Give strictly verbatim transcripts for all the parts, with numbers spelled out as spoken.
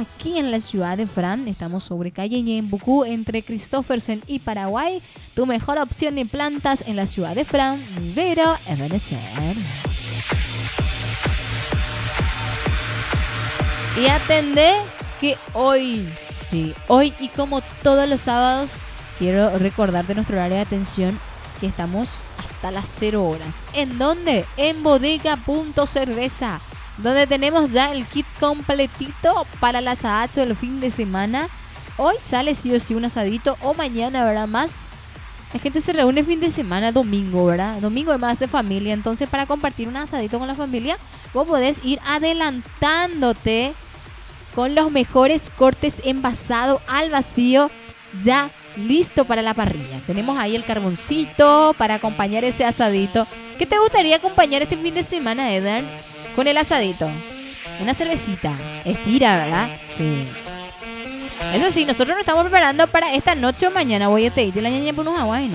aquí en la ciudad de Fran. Estamos sobre calle Ñembucú, entre Christoffersen y Paraguay. Tu mejor opción en plantas en la ciudad de Fran. Vero Ebenezer. Y atendé que hoy, sí, hoy y como todos los sábados, quiero recordarte nuestro horario de atención, que estamos hasta las cero horas. ¿En dónde? En Bodega Punto Cerveza, donde tenemos ya el kit completito para el asadazo del fin de semana. Hoy sale sí o sí un asadito, o mañana, ¿verdad? Más, la gente se reúne fin de semana, domingo, ¿verdad? Domingo es más de familia, entonces para compartir un asadito con la familia, vos podés ir adelantándote con los mejores cortes envasado al vacío, ya listo para la parrilla. Tenemos ahí el carboncito para acompañar ese asadito. ¿Qué te gustaría acompañar este fin de semana, Eder? Con el asadito. Una cervecita. Estira, ¿verdad? Sí. Eso sí, nosotros nos estamos preparando para esta noche o mañana. Voy a te ir de la ñaña por unos aguainas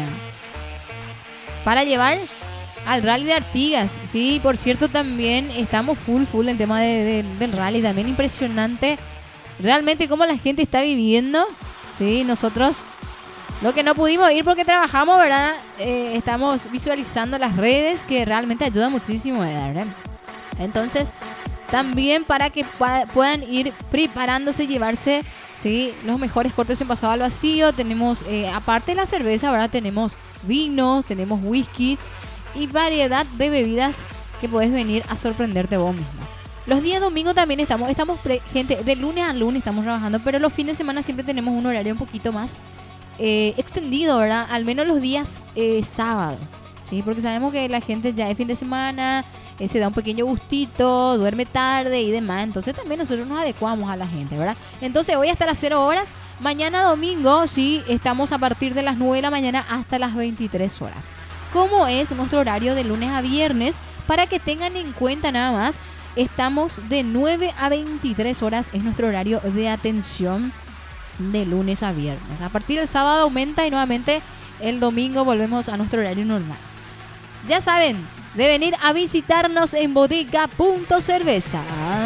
para llevar al rally de Artigas. Sí, por cierto, también estamos full, full en el tema de, de, del rally. También impresionante realmente cómo la gente está viviendo. Sí, nosotros lo que no pudimos ir porque trabajamos, ¿verdad? Eh, estamos visualizando las redes, que realmente ayuda muchísimo, ¿verdad? Entonces, también para que pa- puedan ir preparándose y llevarse, ¿sí?, los mejores cortes envasados al vacío. Tenemos, eh, aparte de la cerveza, ¿verdad? Tenemos vinos, tenemos whisky y variedad de bebidas que puedes venir a sorprenderte vos mismo. Los días domingos también estamos, estamos pre- gente, de lunes a lunes estamos trabajando, pero los fines de semana siempre tenemos un horario un poquito más eh, extendido, ¿verdad? Al menos los días eh, sábado, ¿sí? Porque sabemos que la gente ya es fin de semana, eh, se da un pequeño gustito, duerme tarde y demás, entonces también nosotros nos adecuamos a la gente, ¿verdad? Entonces hoy hasta las cero horas, mañana domingo, sí, estamos a partir de las nueve de la mañana hasta las veintitrés horas. ¿Cómo es nuestro horario de lunes a viernes? Para que tengan en cuenta nada más, estamos de nueve a veintitrés horas, es nuestro horario de atención de lunes a viernes. A partir del sábado aumenta y nuevamente el domingo volvemos a nuestro horario normal. Ya saben, de venir a visitarnos en Bodega Punto Cerveza.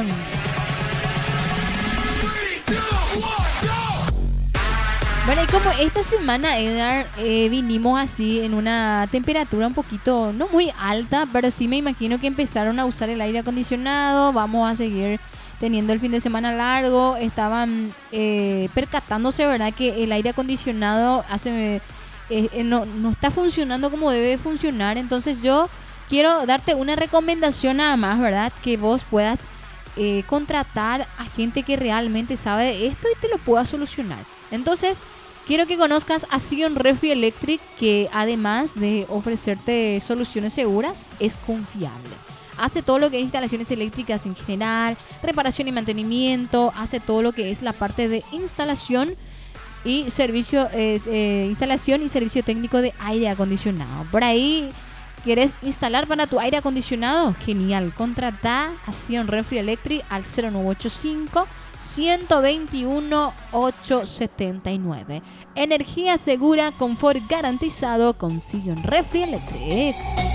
Bueno, y como esta semana, Edgar, eh, vinimos así en una temperatura un poquito, no muy alta, pero sí me imagino que empezaron a usar el aire acondicionado. Vamos a seguir teniendo el fin de semana largo. Estaban eh, percatándose, ¿verdad?, que el aire acondicionado hace, eh, eh, no, no está funcionando como debe funcionar. Entonces yo quiero darte una recomendación nada más, ¿verdad?, que vos puedas eh, contratar a gente que realmente sabe de esto y te lo pueda solucionar. Entonces, quiero que conozcas a Sion Refri Electric, que además de ofrecerte soluciones seguras, es confiable. Hace todo lo que es instalaciones eléctricas en general, reparación y mantenimiento, hace todo lo que es la parte de instalación y servicio, eh, eh, instalación y servicio técnico de aire acondicionado. Por ahí, ¿quieres instalar para tu aire acondicionado? Genial, contrata a Sion Refri Electric al cero nueve ocho cinco, uno dos uno, ocho siete nueve. Energía segura, confort garantizado con Sion Refri Electric.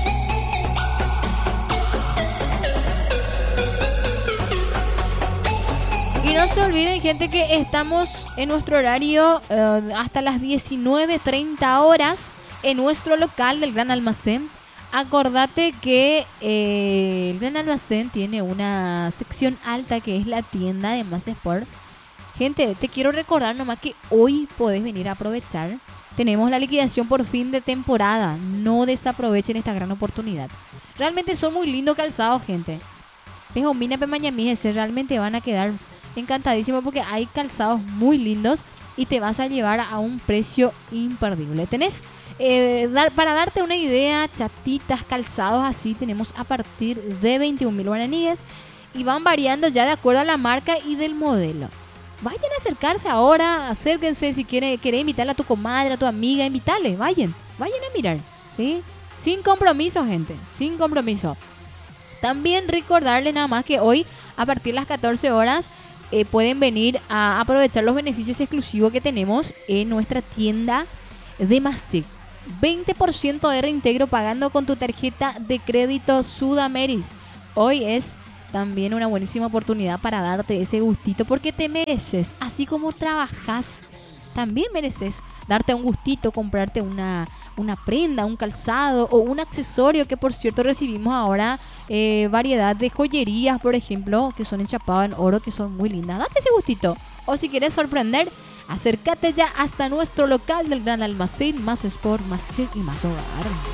Y no se olviden, gente, que estamos en nuestro horario uh, hasta las diecinueve treinta horas en nuestro local del Gran Almacén. Acordate que eh, el Gran Almacén tiene una sección alta que es la tienda de Más Sport. Gente, te quiero recordar nomás que hoy podés venir a aprovechar. Tenemos la liquidación por fin de temporada. No desaprovechen esta gran oportunidad. Realmente son muy lindos calzados, gente. Pejomina, pemañamíes, realmente van a quedar encantadísimos porque hay calzados muy lindos y te vas a llevar a un precio imperdible. Tenés Eh, dar, para darte una idea, chatitas, calzados así, tenemos a partir de veintiún mil guaraníes y van variando ya de acuerdo a la marca y del modelo. Vayan a acercarse ahora, acérquense si quieren, querés invitarle a tu comadre, a tu amiga, invítale, vayan, vayan a mirar, ¿sí? Sin compromiso, gente, sin compromiso. También recordarle nada más que hoy, a partir de las catorce horas, eh, pueden venir a aprovechar los beneficios exclusivos que tenemos en nuestra tienda de Masic. veinte por ciento de reintegro pagando con tu tarjeta de crédito Sudameris. Hoy es también una buenísima oportunidad para darte ese gustito, porque te mereces, así como trabajas, también mereces darte un gustito, comprarte una, una prenda, un calzado o un accesorio, que por cierto recibimos ahora eh, variedad de joyerías, por ejemplo, que son enchapadas en oro, que son muy lindas. Date ese gustito. O si quieres sorprender, acércate ya hasta nuestro local del Gran Almacén, Más Sport, Más Chic y Más Hogar.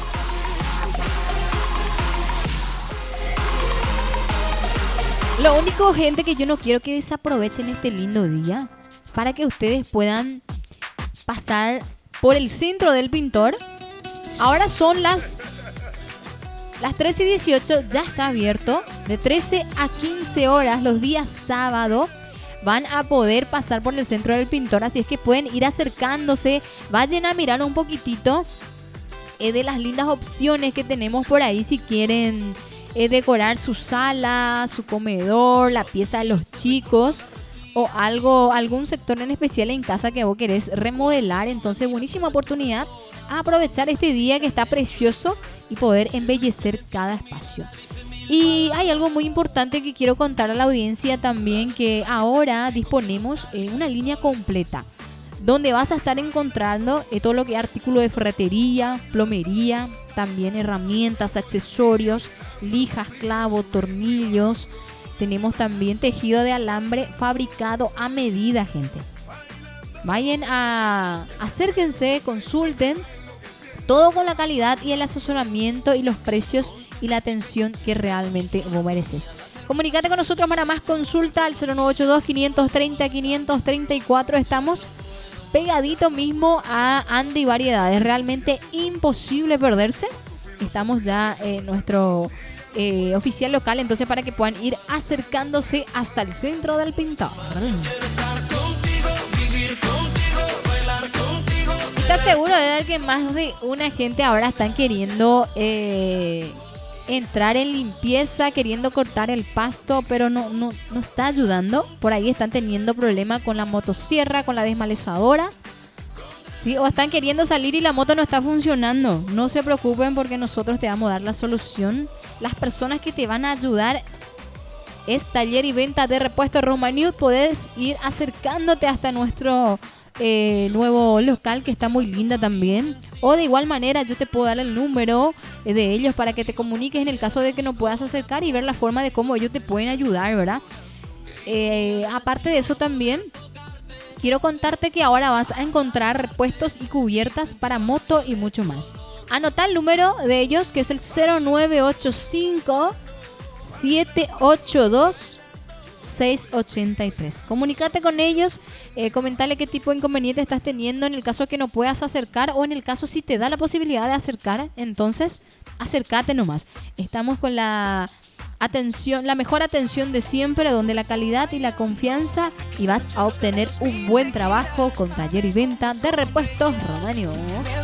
Lo único, gente, que yo no quiero que desaprovechen este lindo día para que ustedes puedan pasar por el centro del Pintor. Ahora son las las trece y dieciocho, ya está abierto. De trece a quince horas los días sábado van a poder pasar por el centro del Pintor, así es que pueden ir acercándose, vayan a mirar un poquitito eh, de las lindas opciones que tenemos por ahí si quieren eh, decorar su sala, su comedor, la pieza de los chicos o algo, algún sector en especial en casa que vos querés remodelar. Entonces, buenísima oportunidad a aprovechar este día que está precioso y poder embellecer cada espacio. Y hay algo muy importante que quiero contar a la audiencia también, que ahora disponemos eh, una línea completa donde vas a estar encontrando eh, todo lo que es artículo de ferretería, plomería, también herramientas, accesorios, lijas, clavos, tornillos. Tenemos también tejido de alambre fabricado a medida, gente. Vayan a... acérquense, consulten. Todo con la calidad y el asesoramiento y los precios y la atención que realmente vos mereces. Comunícate con nosotros para más consulta al cero nueve ocho dos, quinientos treinta, quinientos treinta y cuatro. Estamos pegadito mismo a Andy Variedades. Realmente imposible perderse. Estamos ya en nuestro... Eh, oficial local, entonces para que puedan ir acercándose hasta el centro del Pintor. ¿Estás seguro de ver que más de una gente ahora están queriendo eh, entrar en limpieza, queriendo cortar el pasto, pero no, no, no está ayudando? Por ahí están teniendo problemas con la motosierra, con la desmalezadora, ¿sí? O están queriendo salir y la moto no está funcionando. No se preocupen, porque nosotros te vamos a dar la solución. Las personas que te van a ayudar es Taller y Venta de Repuestos Romaniud. Puedes ir acercándote hasta nuestro eh, nuevo local, que está muy linda también. O de igual manera yo te puedo dar el número de ellos para que te comuniques en el caso de que no puedas acercar y ver la forma de cómo ellos te pueden ayudar, ¿verdad? Eh, aparte de eso también quiero contarte que ahora vas a encontrar repuestos y cubiertas para moto y mucho más. Anota el número de ellos, que es el cero nueve ocho cinco, siete ocho dos, seis ocho tres. Comunícate con ellos, eh, comentale qué tipo de inconveniente estás teniendo en el caso que no puedas acercar, o en el caso si te da la posibilidad de acercar, entonces acércate nomás. Estamos con la atención, la mejor atención de siempre, donde la calidad y la confianza, y vas a obtener un buen trabajo con Taller y Venta de Repuestos Romaniud.